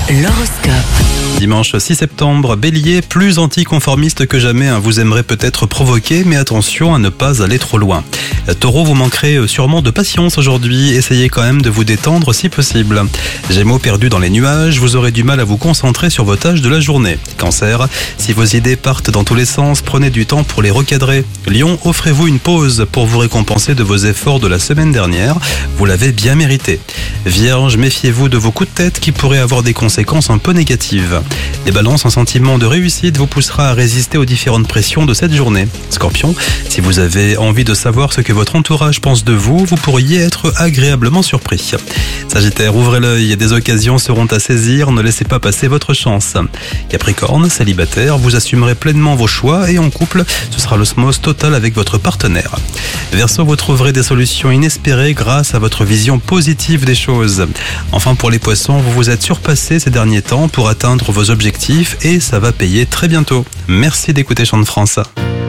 L'horoscope. Dimanche 6 septembre, Bélier, plus anticonformiste que jamais, vous aimerez peut-être provoquer, mais attention à ne pas aller trop loin. Taureau, vous manquerez sûrement de patience aujourd'hui, essayez quand même de vous détendre si possible. Gémeaux, perdu dans les nuages, vous aurez du mal à vous concentrer sur vos tâches de la journée. Cancer, si vos idées partent dans tous les sens, prenez du temps pour les recadrer. Lion, offrez-vous une pause pour vous récompenser de vos efforts de la semaine dernière, vous l'avez bien mérité. Vierge, méfiez-vous de vos coups de tête qui pourraient avoir des conséquences un peu négatives. Les balances, un sentiment de réussite vous poussera à résister aux différentes pressions de cette journée. Scorpion, si vous avez envie de savoir ce que votre entourage pense de vous, vous pourriez être agréablement surpris. Sagittaire, ouvrez l'œil, des occasions seront à saisir, ne laissez pas passer votre chance. Capricorne, célibataire, vous assumerez pleinement vos choix et en couple, ce sera l'osmose totale avec votre partenaire. Verseau, vous trouverez des solutions inespérées grâce à votre vision positive des choses. Enfin, pour les poissons, vous vous êtes surpassés ces derniers temps pour atteindre vos objectifs et ça va payer très bientôt. Merci d'écouter Chant de France.